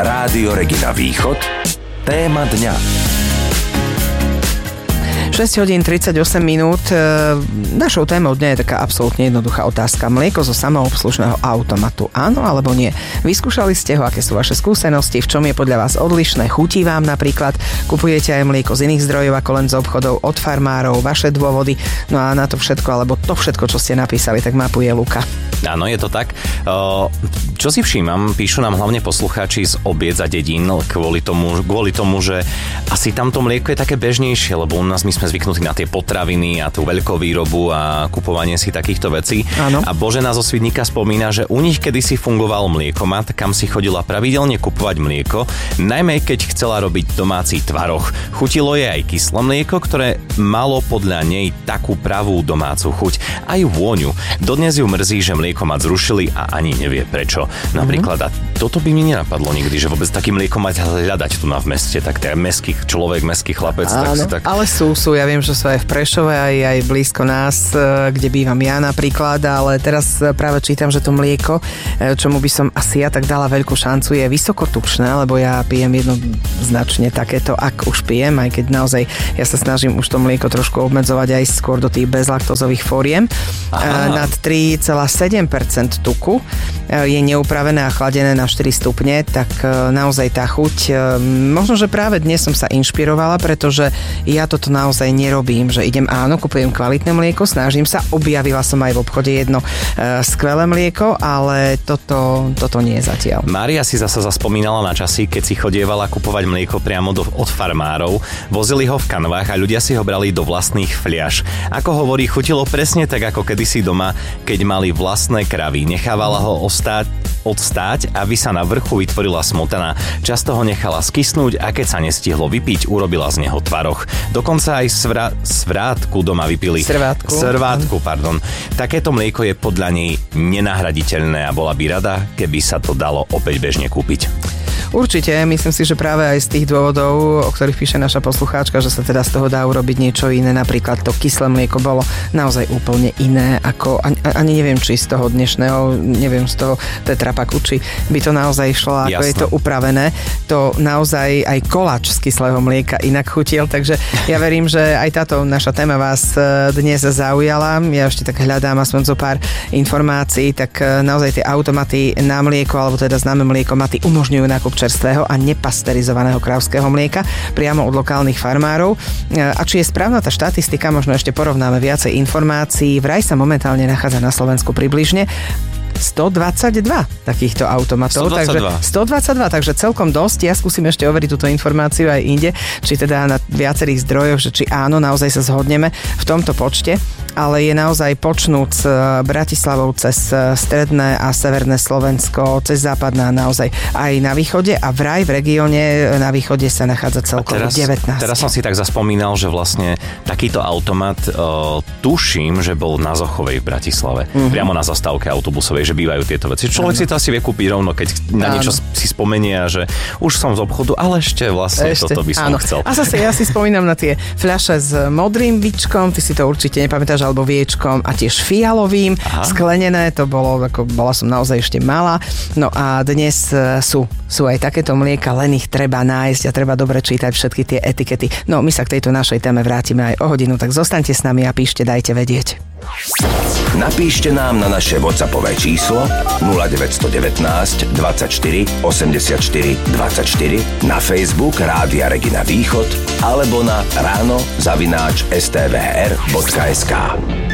Rádio Regina Východ. Téma dňa. 6 hodín 38 minút. Našou témou dňa je taká absolútne jednoduchá otázka. Mlieko zo samoobslužného automatu, áno alebo nie? Vyskúšali ste ho, aké sú vaše skúsenosti, v čom je podľa vás odlišné, chutí vám napríklad, kupujete aj mlieko z iných zdrojov ako len z obchodov, od farmárov, vaše dôvody. No a na to všetko, alebo to všetko, čo ste napísali, tak mapuje Luka. Áno, je to tak. Čo si všímam, píšu nám hlavne poslucháči z obiec a dedín kvôli tomu, že asi tamto mlieko je také bežnejšie, lebo u nás my sme zvyknutí na tie potraviny a tú veľkovýrobu a kupovanie si takýchto vecí. Áno. A Božena zo Svidníka spomína, že u nich kedysi fungoval mliekomat, kam si chodila pravidelne kupovať mlieko, najmä keď chcela robiť domáci tvaroh. Chutilo jej aj kyslé mlieko, ktoré malo podľa nej takú pravú domácu chuť. Aj vôňu. Dodnes ju mrzí, že mliekomat zrušili a ani nevie prečo. Napríklad, a toto by mi nenapadlo nikdy, že vôbec taký mliekomat hľadať tu v meste, tak ten mestský človek, mestský chlapec. Áno, tak... ale sú, ja viem, že sú aj v Prešove, aj blízko nás, kde bývam ja napríklad, ale teraz práve čítam, že to mlieko, čomu by som asi ja tak dala veľkú šancu, je vysokotučné, lebo ja pijem jednoznačne takéto, ak už pijem, aj keď naozaj ja sa snažím už to mlieko trošku obmedzovať aj skôr do tých bezlaktózových fóriem. Nad 3,7% tuku je neupravené a chladené na 4 stupne, tak naozaj tá chuť, možno, že práve dnes som sa inšpirovala, pretože ja toto naozaj nerobím, že idem, áno, kupujem kvalitné mlieko, snažím sa, objavila som aj v obchode jedno skvelé mlieko, ale toto nie je zatiaľ. Mária si zasa zaspomínala na časy, keď si chodievala kupovať mlieko priamo od farmárov, vozili ho v kanvách a ľudia si ho brali do vlastných fliaš. Ako hovorí, chutilo presne tak ako kedysi doma, keď mali vlastné kravy. Nechávala ho odstáť, aby sa na vrchu vytvorila smotana. Často ho nechala skysnúť a keď sa nestihlo vypiť, urobila z neho tvaroh. Dokonca aj svrátku doma vypili. Srvátku, pardon. Takéto mlieko je podľa nej nenahraditeľné a bola by rada, keby sa to dalo opäť bežne kúpiť. Určite, myslím si, že práve aj z tých dôvodov, o ktorých píše naša poslucháčka, že sa teda z toho dá urobiť niečo iné, napríklad to kyslé mlieko bolo naozaj úplne iné, ako ani neviem, či z toho dnešného, neviem, z toho Tetra Paku, či by to naozaj išlo, ako je to upravené. To naozaj aj koláč z kyslého mlieka inak chutil, takže ja verím, že aj táto naša téma vás dnes zaujala. Ja ešte tak hľadám aspoň zo pár informácií, tak naozaj tie automaty na mlieko, alebo teda známe mliekomaty umožňujú nákup čerstvého a nepasterizovaného krávskeho mlieka priamo od lokálnych farmárov. A či je správna tá štatistika, možno ešte porovnáme viacej informácií. Vraj sa momentálne nachádza na Slovensku približne 122 takýchto automatov. 122, takže celkom dosť. Ja skúsim ešte overiť túto informáciu aj inde, či teda na viacerých zdrojoch, že či áno, naozaj sa zhodneme v tomto počte, ale je naozaj počnúc Bratislavou cez stredné a severné Slovensko, cez západné a naozaj aj na východe a vraj v regióne na východe sa nachádza celkovo 19. Teraz som si tak zaspomínal, že vlastne takýto automat tuším, že bol na Zochovej v Bratislave. Priamo na zastávke autobusovej, že bývajú tieto veci. Človek si to asi vie kúpiť rovno, keď na niečo si spomenie, že už som z obchodu, ale ešte vlastne toto by som chcel. A zase ja si spomínam na tie fľaše s modrým víčkom, ty si to určite nepamätáš, alebo viečkom a tiež fialovým, sklenené, to bolo, ako bola som naozaj ešte malá. No a dnes sú aj takéto mlieka, len ich treba nájsť a treba dobre čítať všetky tie etikety. No my sa k tejto našej téme vrátime aj o hodinu, tak zostaňte s nami a píšte, dajte vedieť. Napíšte nám na naše WhatsAppové číslo 0919 24 84 24, na Facebook Rádia Regina Východ alebo na ráno@stvr.sk.